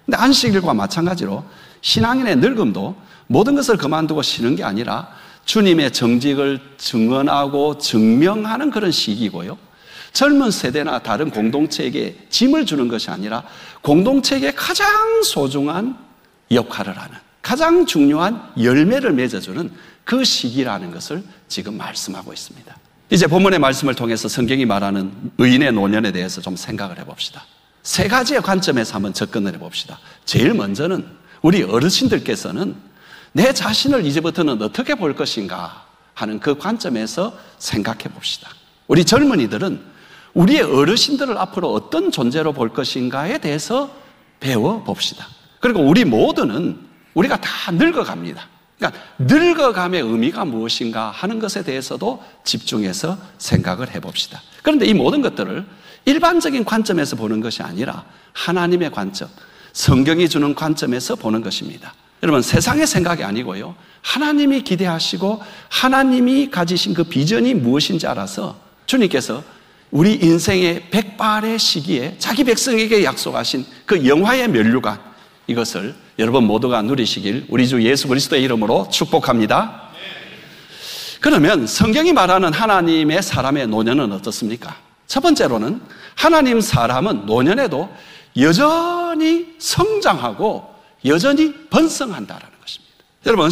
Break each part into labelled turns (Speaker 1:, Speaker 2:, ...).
Speaker 1: 근데 안식일과 마찬가지로 신앙인의 늙음도 모든 것을 그만두고 쉬는 게 아니라 주님의 정직을 증언하고 증명하는 그런 시기고요. 젊은 세대나 다른 공동체에게 짐을 주는 것이 아니라 공동체에게 가장 소중한 역할을 하는, 가장 중요한 열매를 맺어주는 그 시기라는 것을 지금 말씀하고 있습니다. 이제 본문의 말씀을 통해서 성경이 말하는 의인의 노년에 대해서 좀 생각을 해봅시다. 세 가지의 관점에서 한번 접근을 해봅시다. 제일 먼저는 우리 어르신들께서는 내 자신을 이제부터는 어떻게 볼 것인가 하는 그 관점에서 생각해 봅시다. 우리 젊은이들은 우리의 어르신들을 앞으로 어떤 존재로 볼 것인가에 대해서 배워봅시다. 그리고 우리 모두는 우리가 다 늙어갑니다. 그러니까 늙어감의 의미가 무엇인가 하는 것에 대해서도 집중해서 생각을 해봅시다. 그런데 이 모든 것들을 일반적인 관점에서 보는 것이 아니라 하나님의 관점, 성경이 주는 관점에서 보는 것입니다. 여러분, 세상의 생각이 아니고요, 하나님이 기대하시고 하나님이 가지신 그 비전이 무엇인지 알아서 주님께서 우리 인생의 백발의 시기에 자기 백성에게 약속하신 그 영화의 면류관, 이것을 여러분 모두가 누리시길 우리 주 예수 그리스도의 이름으로 축복합니다. 그러면 성경이 말하는 하나님의 사람의 노년은 어떻습니까? 첫 번째로는 하나님 사람은 노년에도 여전히 성장하고 여전히 번성한다라는 것입니다. 여러분,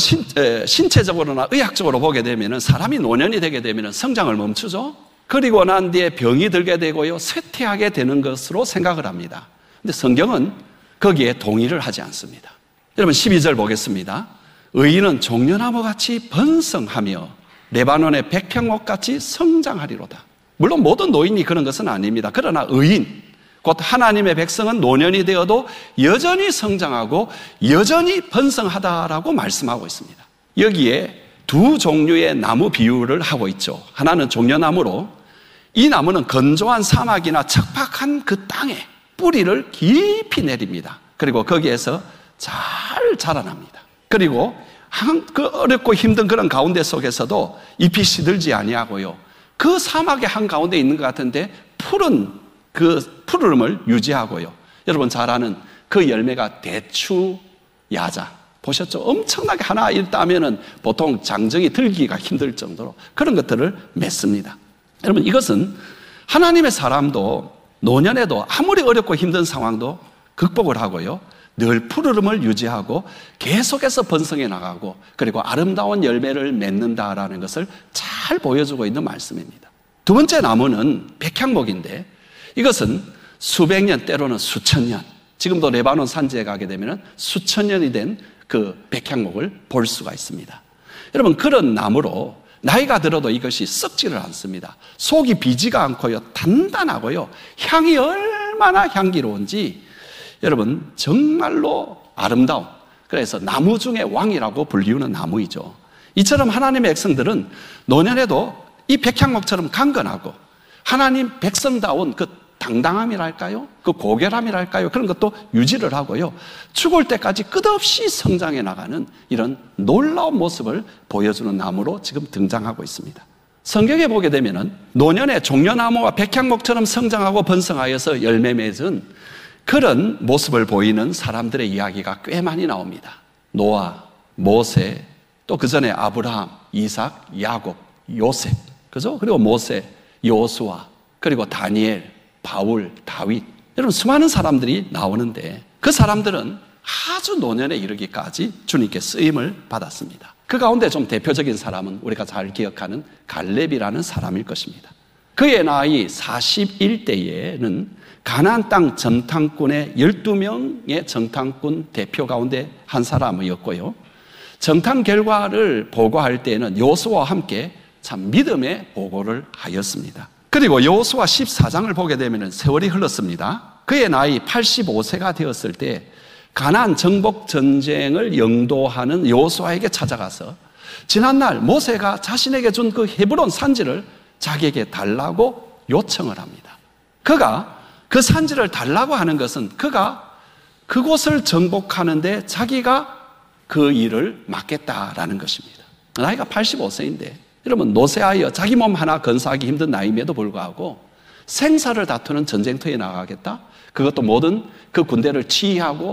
Speaker 1: 신체적으로나 의학적으로 보게 되면 사람이 노년이 되게 되면 성장을 멈추죠. 그리고 난 뒤에 병이 들게 되고요, 쇠퇴하게 되는 것으로 생각을 합니다. 그런데 성경은 거기에 동의를 하지 않습니다. 여러분, 12절 보겠습니다. 의인은 종려나무같이 번성하며 레바논의 백평목같이 성장하리로다. 물론 모든 노인이 그런 것은 아닙니다. 그러나 의인, 곧 하나님의 백성은 노년이 되어도 여전히 성장하고 여전히 번성하다라고 말씀하고 있습니다. 여기에 두 종류의 나무 비유를 하고 있죠. 하나는 종려나무로, 이 나무는 건조한 사막이나 척박한 그 땅에 뿌리를 깊이 내립니다. 그리고 거기에서 잘 자라납니다. 그리고 그 어렵고 힘든 그런 가운데 속에서도 잎이 시들지 아니하고요, 그 사막의 한가운데 있는 것 같은데 푸른 그 푸름을 유지하고요, 여러분 잘 아는 그 열매가 대추 야자, 보셨죠? 엄청나게 하나 따면은 보통 장정이 들기가 힘들 정도로 그런 것들을 맺습니다. 여러분, 이것은 하나님의 사람도 노년에도 아무리 어렵고 힘든 상황도 극복을 하고요, 늘 푸르름을 유지하고 계속해서 번성해 나가고 그리고 아름다운 열매를 맺는다라는 것을 잘 보여주고 있는 말씀입니다. 두 번째 나무는 백향목인데, 이것은 수백 년, 때로는 수천 년, 지금도 레바논 산지에 가게 되면 수천 년이 된 그 백향목을 볼 수가 있습니다. 여러분, 그런 나무로 나이가 들어도 이것이 썩지를 않습니다. 속이 비지가 않고요, 단단하고요, 향이 얼마나 향기로운지 여러분 정말로 아름다운, 그래서 나무 중에 왕이라고 불리우는 나무이죠. 이처럼 하나님의 백성들은 노년에도 이 백향목처럼 강건하고 하나님 백성다운 그 당당함이랄까요? 그 고결함이랄까요? 그런 것도 유지를 하고요, 죽을 때까지 끝없이 성장해 나가는 이런 놀라운 모습을 보여주는 나무로 지금 등장하고 있습니다. 성경에 보게 되면은 노년에 종려나무와 백향목처럼 성장하고 번성하여서 열매 맺은 그런 모습을 보이는 사람들의 이야기가 꽤 많이 나옵니다. 노아, 모세, 또 그 전에 아브라함, 이삭, 야곱, 요셉, 그죠? 그리고 모세, 여호수아, 그리고 다니엘, 바울, 다윗, 여러분 수많은 사람들이 나오는데 그 사람들은 아주 노년에 이르기까지 주님께 쓰임을 받았습니다. 그 가운데 좀 대표적인 사람은 우리가 잘 기억하는 갈렙이라는 사람일 것입니다. 그의 나이 41대에는 가나안 땅 정탐꾼의 12명의 정탐꾼 대표 가운데 한 사람이었고요, 정탐 결과를 보고할 때에는 여호수아와 함께 참 믿음의 보고를 하였습니다. 그리고 여호수아 14장을 보게 되면 세월이 흘렀습니다. 그의 나이 85세가 되었을 때 가나안 정복 전쟁을 영도하는 여호수아에게 찾아가서 지난날 모세가 자신에게 준 그 헤브론 산지를 자기에게 달라고 요청을 합니다. 그가 그 산지를 달라고 하는 것은 그가 그곳을 정복하는데 자기가 그 일을 맡겠다라는 것입니다. 나이가 85세인데 여러분, 노쇠하여 자기 몸 하나 건사하기 힘든 나이임에도 불구하고 생사를 다투는 전쟁터에 나가겠다? 그것도 모든 그 군대를 치유하고